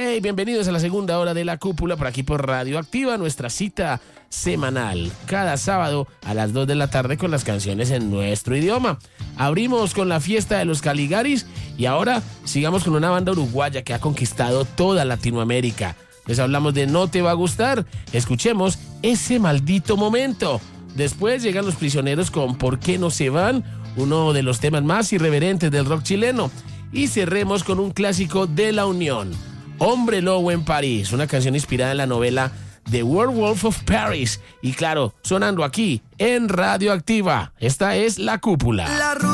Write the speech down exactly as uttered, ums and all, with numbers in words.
Hey, bienvenidos a la segunda hora de La Cúpula por aquí por Radio Activa, nuestra cita semanal, cada sábado a las dos de la tarde con las canciones en nuestro idioma. Abrimos con la fiesta de los Caligaris y ahora sigamos con una banda uruguaya que ha conquistado toda Latinoamérica. Les hablamos de No Te Va a Gustar. Escuchemos Ese Maldito Momento. Después llegan Los Prisioneros con ¿Por qué no se van?, uno de los temas más irreverentes del rock chileno. Y cerremos con un clásico de La Unión, Hombre Lobo en París, una canción inspirada en la novela The Werewolf of Paris. Y claro, sonando aquí en Radio Activa. Esta es La Cúpula. La